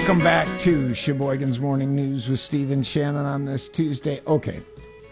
Welcome back to Sheboygan's Morning News with Steve and Shannon on this Tuesday. Okay.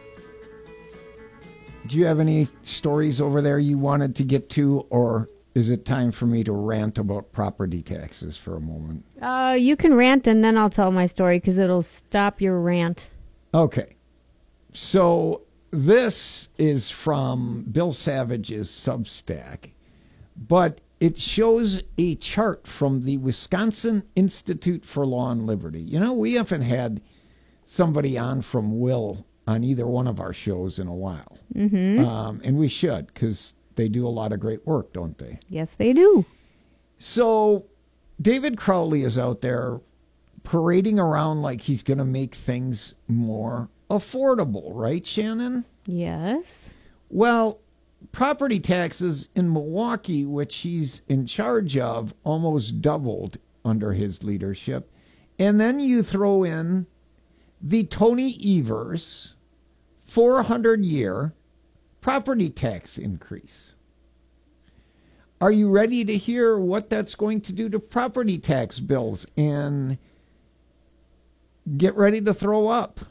Do you have any stories over there you wanted to get to, or is it time for me to rant about property taxes for a moment? You can rant and then I'll tell my story because it'll stop your rant. Okay. So this is from Bill Savage's Substack, but it shows a chart from the Wisconsin Institute for Law and Liberty. You know, we haven't had somebody on from Will on either one of our shows in a while. Mm-hmm. And we should, because they do a lot of great work, don't they? Yes, they do. So David Crowley is out there parading around like he's going to make things more affordable, right, Shannon? Yes. Well, property taxes in Milwaukee, which he's in charge of, almost doubled under his leadership. And then you throw in the Tony Evers 400-year property tax increase. Are you ready to hear what that's going to do to property tax bills? And get ready to throw up.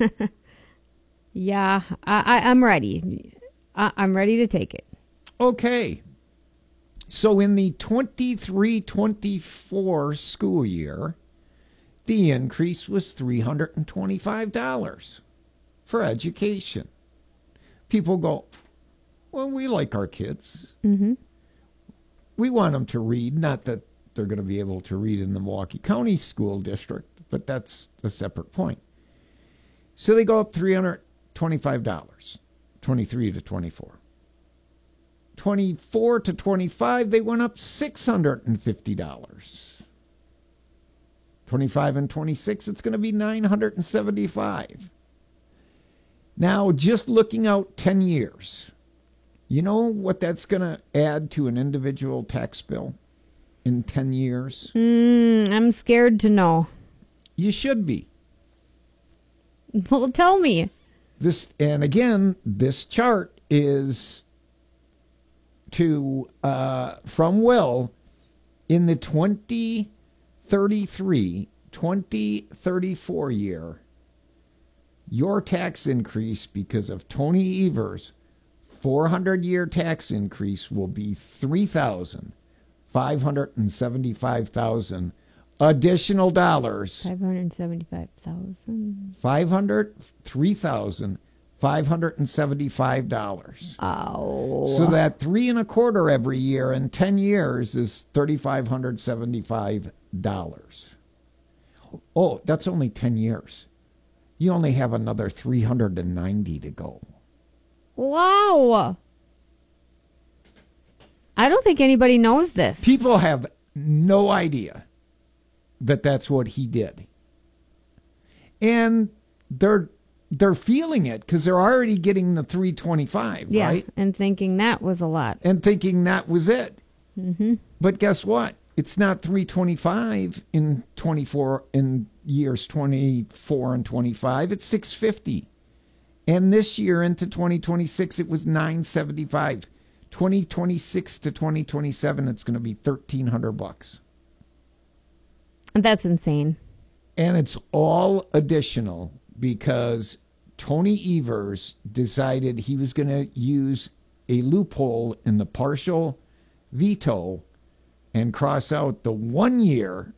Yeah, I'm ready. I'm ready to take it. Okay. So in the 23-24 school year, the increase was $325 for education. People go, well, we like our kids. Mm-hmm. We want them to read. Not that they're going to be able to read in the Milwaukee County School District, but that's a separate point. So they go up $325, 23 to 24. 24 to 25, they went up $650. 25 and 26, it's going to be $975. Now, just looking out 10 years, you know what that's going to add to an individual tax bill in 10 years? I'm scared to know. You should be. Well, tell me. And again, this chart is from Will in the 2034 year. Your tax increase because of Tony Evers' 400-year tax increase will be $3,575,000 additional dollars. $575,000. $3,575. Oh. So that 3.25 every year in 10 years is $3,575. Oh, that's only 10 years. You only have another 390 to go. Wow. I don't think anybody knows this. People have no idea that that's what he did. And they're feeling it because they're already getting the 325, yeah, right? And thinking that was a lot. And thinking that was it. Mm-hmm. But guess what? It's not 325 in years 24 and 25. It's 650. And this year into 2026, it was 975. 2026 to 2027, it's going to be $1,300. That's insane. And it's all additional because Tony Evers decided he was going to use a loophole in the partial veto and cross out the 1 year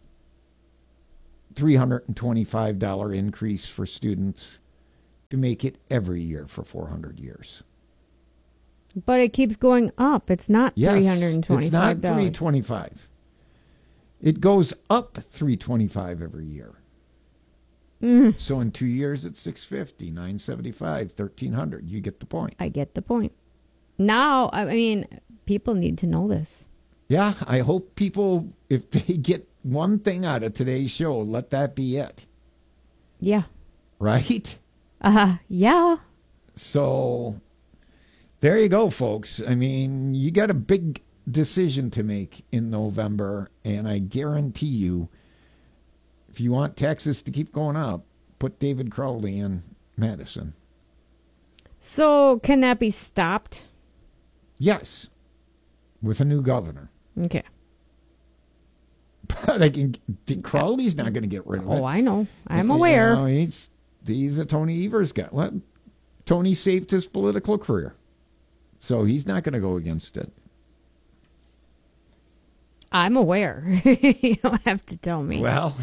$325 increase for students to make it every year for 400 years. But it keeps going up. It's not $325. It's not $325. It goes up $325 every year. Mm. So in 2 years, it's $650, $975, $1,300. You get the point. I get the point. Now, I mean, people need to know this. Yeah, I hope people, if they get one thing out of today's show, let that be it. Yeah. Right? Yeah. So there you go, folks. I mean, you got a big decision to make in November, and I guarantee you, if you want taxes to keep going up, put David Crowley in Madison. So can that be stopped? Yes, with a new governor. Okay. Crowley's not going to get rid of it. Oh, I know. I'm aware. You know, he's a Tony Evers guy. Tony saved his political career, so he's not going to go against it. I'm aware. You don't have to tell me. Well,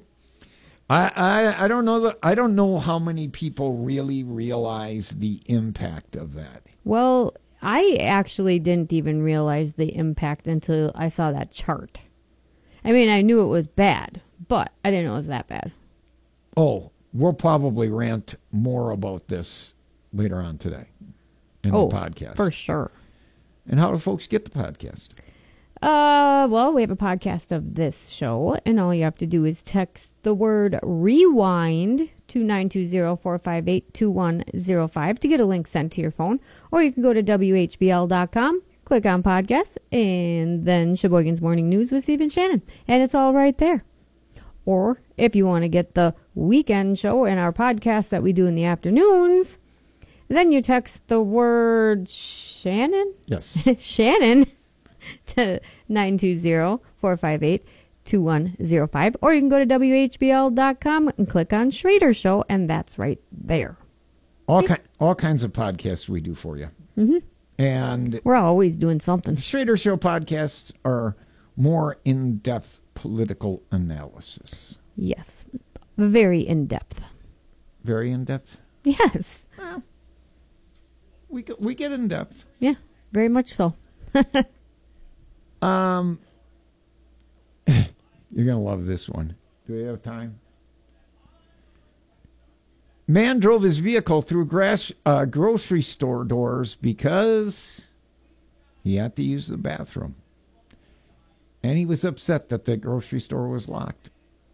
I don't know I don't know how many people really realize the impact of that. Well, I actually didn't even realize the impact until I saw that chart. I mean, I knew it was bad, but I didn't know it was that bad. Oh, we'll probably rant more about this later on today in the podcast. For sure. And how do folks get the podcast? Well, we have a podcast of this show, and all you have to do is text the word rewind to 920-458-2105 to get a link sent to your phone. Or you can go to WHBL.com, click on podcasts, and then Sheboygan's Morning News with Steve and Shannon. And it's all right there. Or if you want to get the weekend show and our podcast that we do in the afternoons, then you text the word Shannon? Yes. Shannon to 920-458-2105. Or you can go to WHBL.com and click on Schrader Show, and that's right there. All kinds of podcasts we do for you. Mm-hmm. And we're always doing something. Schrader Show podcasts are more in-depth political analysis. Yes. Very in-depth. Very in-depth? Yes. Well, we get in-depth. Yeah, very much so. You're going to love this one. Do we have time? Man drove his vehicle through grocery store doors because he had to use the bathroom. And he was upset that the grocery store was locked.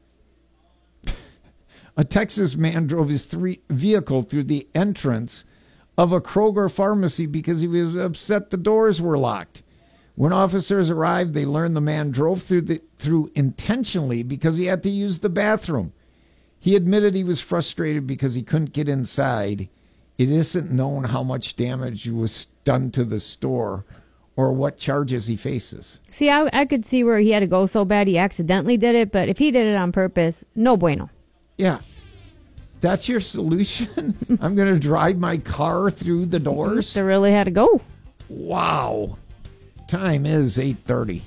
A Texas man drove his vehicle through the entrance of a Kroger pharmacy because he was upset the doors were locked. When officers arrived, they learned the man drove through intentionally because he had to use the bathroom. He admitted he was frustrated because he couldn't get inside. It isn't known how much damage was done to the store or what charges he faces. See, I could see where he had to go so bad he accidentally did it, but if he did it on purpose, no bueno. Yeah. That's your solution? I'm going to drive my car through the doors? They really had to go. Wow. Time is 8:30.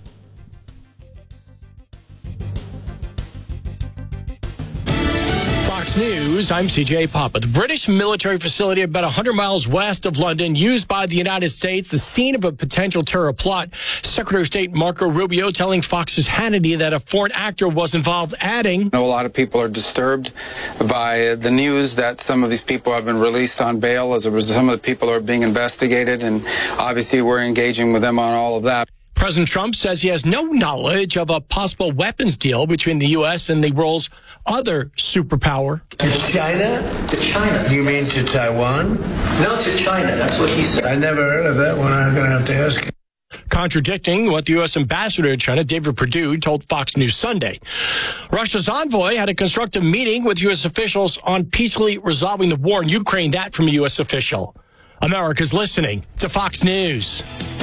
Fox News, I'm CJ Papa. The British military facility about 100 miles west of London, used by the United States, the scene of a potential terror plot. Secretary of State Marco Rubio telling Fox's Hannity that a foreign actor was involved, adding, I know a lot of people are disturbed by the news that some of these people have been released on bail. As a result, some of the people are being investigated, and obviously we're engaging with them on all of that. President Trump says he has no knowledge of a possible weapons deal between the U.S. and the world's other superpower. To China? To China. You mean to Taiwan? No, to China. That's what he said. I never heard of that one. I'm going to have to ask you. Contradicting what the U.S. ambassador to China, David Perdue, told Fox News Sunday. Russia's envoy had a constructive meeting with U.S. officials on peacefully resolving the war in Ukraine. That from a U.S. official. America's listening to Fox News.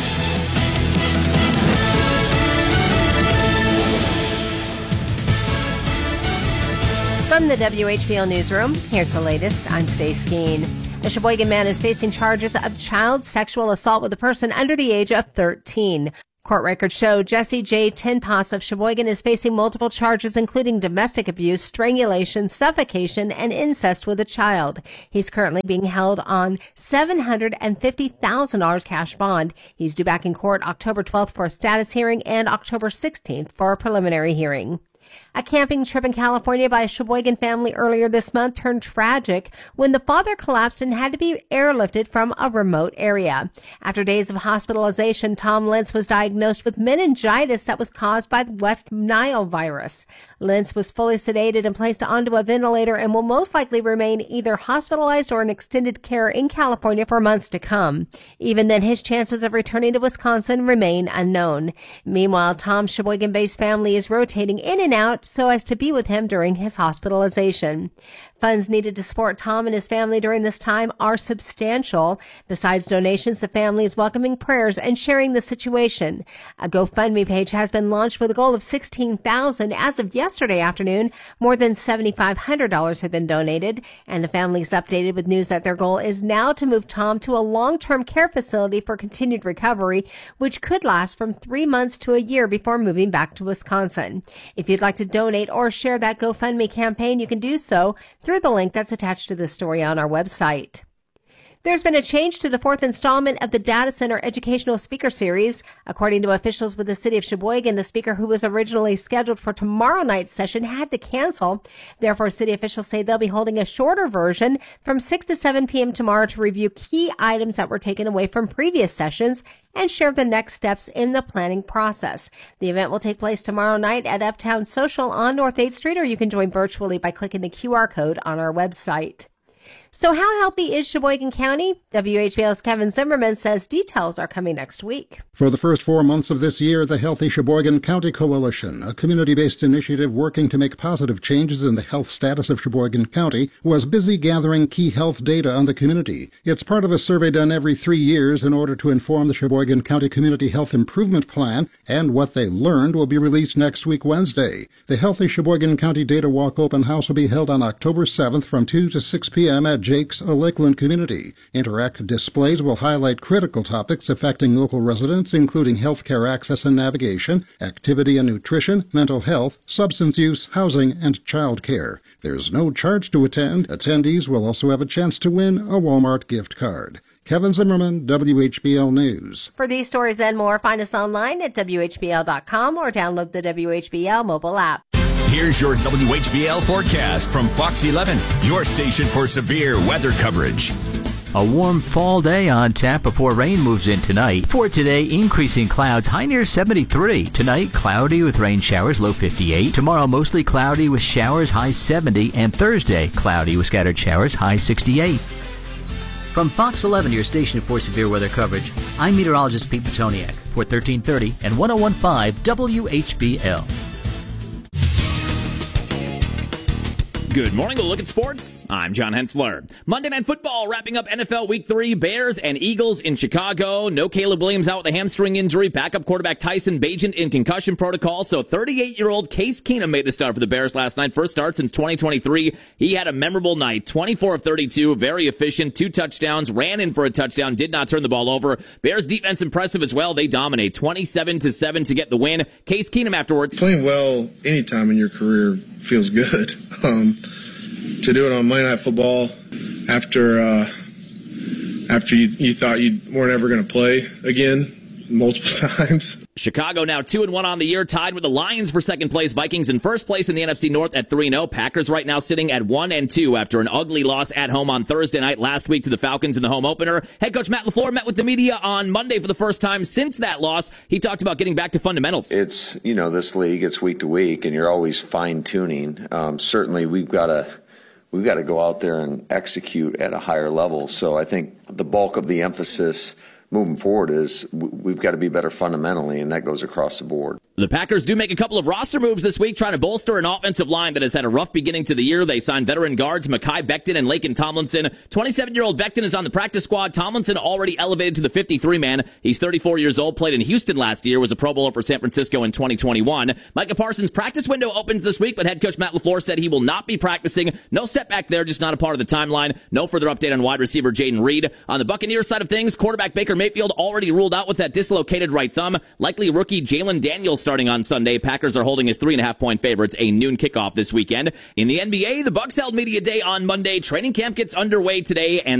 From the WHBL Newsroom, here's the latest. I'm Stace Keene. A Sheboygan man is facing charges of child sexual assault with a person under the age of 13. Court records show Jesse J. Tinpas of Sheboygan is facing multiple charges, including domestic abuse, strangulation, suffocation, and incest with a child. He's currently being held on $750,000 cash bond. He's due back in court October 12th for a status hearing and October 16th for a preliminary hearing. A camping trip in California by a Sheboygan family earlier this month turned tragic when the father collapsed and had to be airlifted from a remote area. After days of hospitalization, Tom Lentz was diagnosed with meningitis that was caused by the West Nile virus. Lentz was fully sedated and placed onto a ventilator and will most likely remain either hospitalized or in extended care in California for months to come. Even then, his chances of returning to Wisconsin remain unknown. Meanwhile, Tom's Sheboygan-based family is rotating in and out so as to be with him during his hospitalization. funds needed to support Tom and his family during this time are substantial. Besides donations, the family is welcoming prayers and sharing the situation. A GoFundMe page has been launched with a goal of $16,000. As of yesterday afternoon, more than $7,500 had been donated, and the family is updated with news that their goal is now to move Tom to a long-term care facility for continued recovery, which could last from 3 months to a year before moving back to Wisconsin. If you'd like to donate or share that GoFundMe campaign, you can do so through the link that's attached to this story on our website. There's been a change to the fourth installment of the Data Center Educational Speaker Series. According to officials with the city of Sheboygan, the speaker who was originally scheduled for tomorrow night's session had to cancel. Therefore, city officials say they'll be holding a shorter version from 6 to 7 p.m. tomorrow to review key items that were taken away from previous sessions and share the next steps in the planning process. The event will take place tomorrow night at Uptown Social on North 8th Street, or you can join virtually by clicking the QR code on our website. So how healthy is Sheboygan County? WHBL's Kevin Zimmerman says details are coming next week. For the first 4 months of this year, the Healthy Sheboygan County Coalition, a community-based initiative working to make positive changes in the health status of Sheboygan County, was busy gathering key health data on the community. It's part of a survey done every 3 years in order to inform the Sheboygan County Community Health Improvement Plan, and what they learned will be released next week Wednesday. The Healthy Sheboygan County Data Walk Open House will be held on October 7th from 2 to 6 p.m. at Jake's, a Lakeland community. Interactive displays will highlight critical topics affecting local residents, including healthcare access and navigation, activity and nutrition, mental health, substance use, housing, and child care. There's no charge to attend. Attendees will also have a chance to win a Walmart gift card. Kevin Zimmerman, WHBL News. For these stories and more, find us online at WHBL.com or download the WHBL mobile app. Here's your WHBL forecast from Fox 11, your station for severe weather coverage. A warm fall day on tap before rain moves in tonight. For today, increasing clouds, high near 73. Tonight, cloudy with rain showers, low 58. Tomorrow, mostly cloudy with showers, high 70. And Thursday, cloudy with scattered showers, high 68. From Fox 11, your station for severe weather coverage, I'm meteorologist Pete Petoniak for 1330 and 101.5 WHBL. Good morning. We'll look at sports. I'm John Hensler. Monday Night Football wrapping up NFL Week 3. Bears and Eagles in Chicago. No Caleb Williams out with a hamstring injury. Backup quarterback Tyson Bagent in concussion protocol. So 38-year-old Case Keenum made the start for the Bears last night. First start since 2023. He had a memorable night. 24 of 32. Very efficient. 2 touchdowns. Ran in for a touchdown. Did not turn the ball over. Bears defense impressive as well. They dominate 27-7 to get the win. Case Keenum afterwards. Playing well anytime in your career feels good. To do it on Monday Night Football after you thought you weren't ever going to play again multiple times. Chicago now 2-1 on the year, tied with the Lions for second place. Vikings in first place in the NFC North at 3-0. Packers right now sitting at 1-2 after an ugly loss at home on Thursday night last week to the Falcons in the home opener. Head coach Matt LaFleur met with the media on Monday for the first time since that loss. He talked about getting back to fundamentals. It's, this league, it's week to week, and you're always fine-tuning. Certainly we've got to go out there and execute at a higher level. So I think the bulk of the emphasis moving forward is we've got to be better fundamentally, and that goes across the board. The Packers do make a couple of roster moves this week, trying to bolster an offensive line that has had a rough beginning to the year. They signed veteran guards Mekhi Becton and Laken Tomlinson. 27-year-old Becton is on the practice squad. Tomlinson already elevated to the 53-man. He's 34 years old, played in Houston last year, was a Pro Bowler for San Francisco in 2021. Micah Parsons' practice window opens this week, but head coach Matt LaFleur said he will not be practicing. No setback there, just not a part of the timeline. No further update on wide receiver Jaden Reed. On the Buccaneers side of things, quarterback Baker Mayfield already ruled out with that dislocated right thumb. Likely rookie Jalen Daniels starting on Sunday. Packers are holding as 3.5-point favorites, a noon kickoff this weekend. In the NBA, the Bucks held media day on Monday. Training camp gets underway today, and